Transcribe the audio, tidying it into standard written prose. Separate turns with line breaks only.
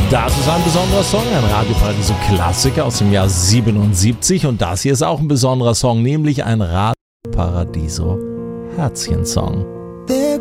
Das ist ein besonderer Song, ein Radio Paradiso-Klassiker aus dem Jahr 77 und das hier ist auch ein besonderer Song, nämlich ein Radio Paradiso-Herzchen-Song.